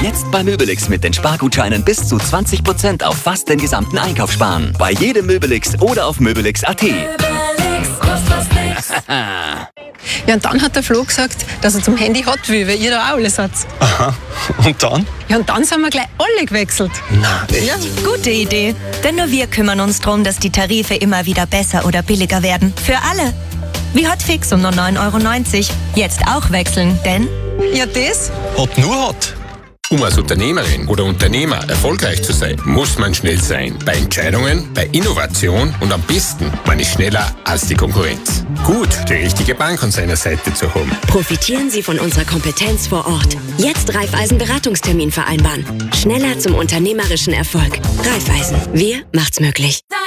Jetzt bei Möbelix mit den Spargutscheinen bis zu 20% auf fast den gesamten Einkauf sparen. Bei jedem Möbelix oder auf möbelix.at. Ja, und dann hat der Flo gesagt, dass er zum Handy hat will, weil ihr da auch alle seid. Aha. Und dann? Ja, und dann sind wir gleich alle gewechselt. Na, echt? Ja. Gute Idee. Denn nur wir kümmern uns darum, dass die Tarife immer wieder besser oder billiger werden. Für alle. Wie Hotfix um nur 9,90 €. Jetzt auch wechseln, denn... Ja, das? Hot nur Hot. Um als Unternehmerin oder Unternehmer erfolgreich zu sein, muss man schnell sein. Bei Entscheidungen, bei Innovation und am besten, man ist schneller als die Konkurrenz. Gut, die richtige Bank an seiner Seite zu haben. Profitieren Sie von unserer Kompetenz vor Ort. Jetzt Raiffeisen-Beratungstermin vereinbaren. Schneller zum unternehmerischen Erfolg. Raiffeisen. Wir macht's möglich.